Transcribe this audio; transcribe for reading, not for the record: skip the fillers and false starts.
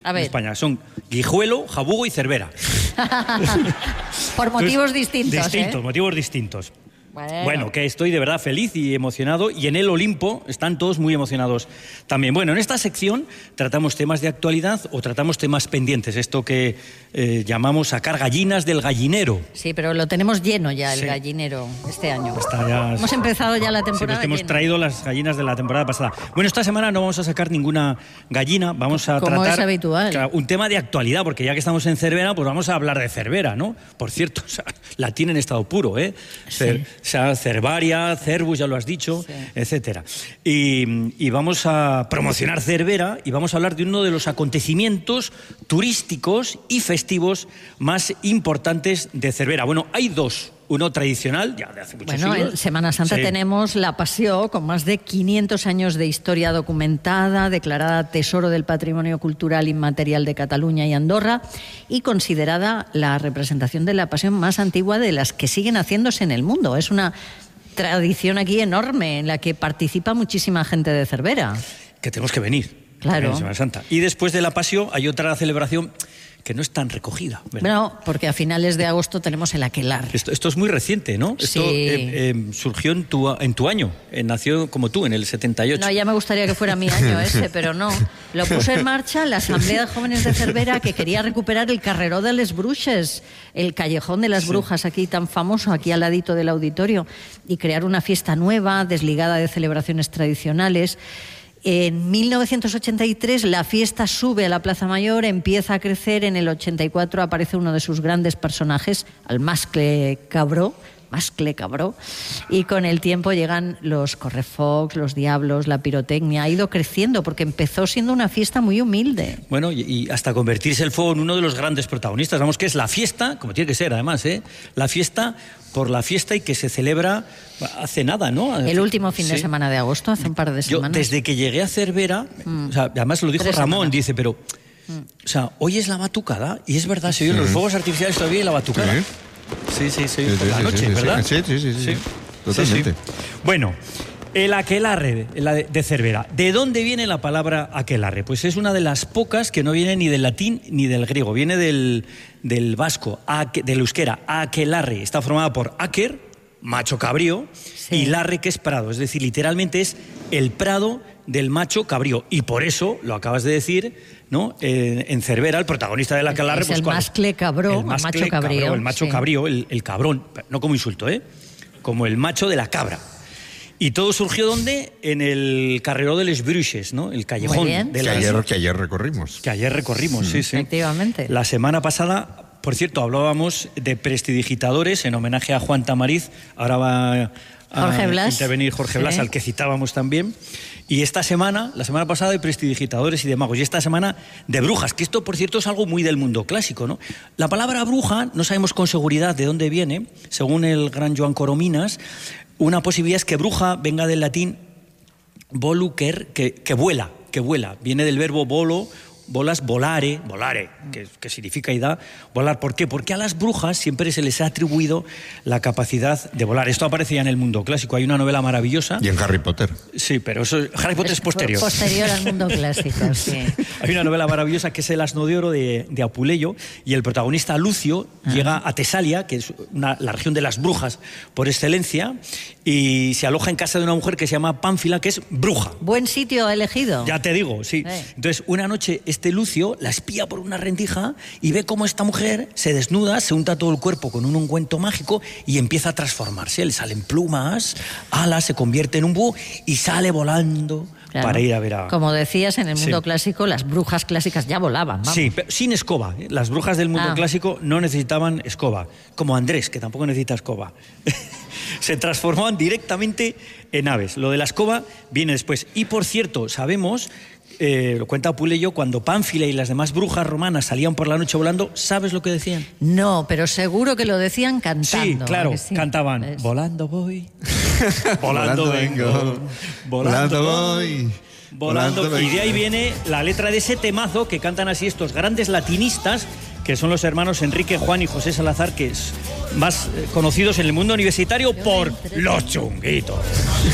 A ver. En España son Guijuelo, Jabugo y Cervera. Por motivos distintos, motivos distintos. Bueno, que estoy de verdad feliz y emocionado, y en el Olimpo están todos muy emocionados también. Bueno, en esta sección tratamos temas de actualidad o tratamos temas pendientes, esto que llamamos sacar gallinas del gallinero. Sí, pero lo tenemos lleno ya, el Sí. gallinero, este año. Ya Hemos empezado ya la sí, temporada. pues que hemos llena. traído las gallinas de la temporada pasada. Bueno, esta semana no vamos a sacar ninguna gallina, vamos a Como tratar es habitual. claro, un tema de actualidad, porque ya que estamos en Cervera, pues vamos a hablar de Cervera, ¿no? Por cierto, o sea, la tiene en estado puro, ¿eh? Sí. Cervaria, Cervus, ya lo has dicho, Sí. etcétera. Y vamos a promocionar Cervera y vamos a hablar de uno de los acontecimientos turísticos y festivos más importantes de Cervera. Bueno, hay dos. Uno tradicional, ya de hace muchos Bueno, siglos. en Semana Santa Sí. tenemos la Passió, con más de 500 años de historia documentada, declarada Tesoro del Patrimonio Cultural Inmaterial de Cataluña y Andorra, y considerada la representación de la Pasión más antigua de las que siguen haciéndose en el mundo. Es una tradición aquí enorme en la que participa muchísima gente de Cervera. Que tenemos que venir. Claro. En Semana Santa. Y después de la Passió hay otra celebración que no es tan recogida, ¿verdad? Bueno, porque a finales de agosto tenemos el Aquelarre. Esto es muy reciente, ¿no? Sí. Esto surgió en tu año, nació como tú, en el 78. No, ya me gustaría que fuera mi año ese, pero no. Lo puso en marcha la Asamblea de Jóvenes de Cervera, que quería recuperar el Carreró de les Bruixes, el callejón de las brujas aquí tan famoso, aquí al ladito del auditorio, y crear una fiesta nueva, desligada de celebraciones tradicionales. En 1983 la fiesta sube a la Plaza Mayor, empieza a crecer. En el 84 aparece uno de sus grandes personajes, el Mascle Cabró, y con el tiempo llegan los correfocs, los diablos, la pirotecnia. Ha ido creciendo porque empezó siendo una fiesta muy humilde. Bueno, y hasta convertirse el fuego en uno de los grandes protagonistas. Vamos, que es la fiesta, como tiene que ser además, la fiesta por la fiesta, y que se celebra hace nada, ¿no? El último fin de Sí. semana de agosto, hace un par de semanas. Yo, desde que llegué a Cervera, o sea, además lo dijo 3 Ramón, semanas. dice, pero, o sea, hoy es la batucada, y es verdad, se oyen los fuegos artificiales todavía y la batucada. Sí, por la noche, ¿verdad? Sí. Totalmente. Sí. Bueno, el aquelarre de Cervera. ¿De dónde viene la palabra aquelarre? Pues es una de las pocas que no viene ni del latín ni del griego. Viene del vasco, del euskera, aquelarre. Está formada por aker, macho cabrío, Sí. y larre, que es prado. Es decir, literalmente es el prado del macho cabrío. Y por eso, lo acabas de decir, ¿no? En Cervera, el protagonista del aquelarre... Es pues, el ¿cuál? Mascle Cabró, El mascle macho cabrío. cabró, el macho Sí. cabrío, el cabrón. No como insulto, como el macho de la cabra. Y todo surgió, ¿dónde? En el Carreró de les Bruixes, ¿no? El callejón Muy bien. de Que ayer recorrimos. que ayer recorrimos, sí. Efectivamente. La semana pasada, por cierto, hablábamos de prestidigitadores en homenaje a Juan Tamariz. Ahora va a Jorge Blas. intervenir Jorge Sí. Blas, al que citábamos también. Y esta semana, la semana pasada, de prestidigitadores y de magos. Y esta semana de brujas, que esto, por cierto, es algo muy del mundo clásico, ¿no? La palabra bruja, no sabemos con seguridad de dónde viene. Según el gran Joan Corominas, una posibilidad es que bruja venga del latín volucer, que vuela. Viene del verbo volare, que significa y da volar. ¿Por qué? Porque a las brujas siempre se les ha atribuido la capacidad de volar. Esto aparece ya en el mundo clásico. Hay una novela maravillosa. Y en Harry Potter. Sí, pero Harry Potter es posterior. Posterior al mundo clásico, sí. Hay una novela maravillosa que es El asno de oro de Apuleyo, y el protagonista Lucio llega a Tesalia, que es la región de las brujas por excelencia, y se aloja en casa de una mujer que se llama Pánfila, que es bruja. Buen sitio elegido. Ya te digo, sí. Entonces, una noche este Lucio la espía por una rendija y ve cómo esta mujer se desnuda, se unta todo el cuerpo con un ungüento mágico y empieza a transformarse. Le salen plumas, alas, se convierte en un búho y sale volando. Claro. Para ir a ver a... Como decías, en el mundo Sí. clásico las brujas clásicas ya volaban, vamos. Sí, pero sin escoba. Las brujas del mundo clásico no necesitaban escoba. Como Andrés, que tampoco necesita escoba. Se transformaban directamente en aves. Lo de la escoba viene después. Y por cierto, sabemos, lo cuenta Apuleyo, cuando Pánfila y las demás brujas romanas salían por la noche volando, ¿sabes lo que decían? No, pero seguro que lo decían cantando. Sí, claro, ¿a que sí? cantaban. ¿Ves? Volando voy, volando vengo, volando voy. volando. Y de ahí viene la letra de ese temazo que cantan así estos grandes latinistas, que son los hermanos Enrique, Juan y José Salazar, que es más conocidos en el mundo universitario por Los Chunguitos.